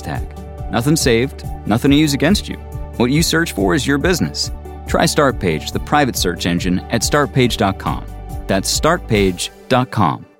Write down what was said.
tag. Nothing saved, nothing to use against you. What you search for is your business. Try Startpage, the private search engine at startpage.com. That's startpage.com.